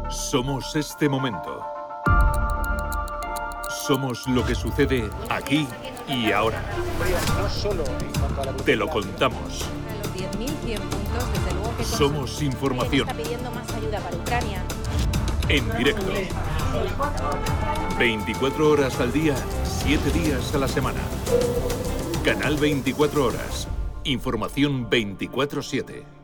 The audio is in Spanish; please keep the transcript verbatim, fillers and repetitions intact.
Somos este momento. Somos lo que sucede aquí y ahora. Te lo contamos. Somos información. En directo. veinticuatro horas al día, siete días a la semana. Canal veinticuatro horas. Información veinticuatro siete.